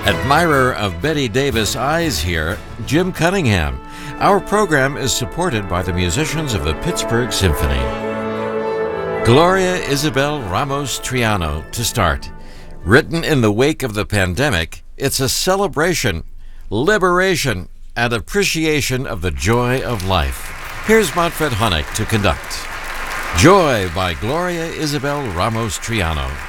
Admirer of Betty Davis eyes here, Jim Cunningham. Our program is supported by the musicians of the Pittsburgh Symphony. Gloria Isabel Ramos Triano to start. Written in the wake of the pandemic, it's a celebration, liberation, and appreciation of the joy of life. Here's Manfred Honeck to conduct. Joy by Gloria Isabel Ramos Triano.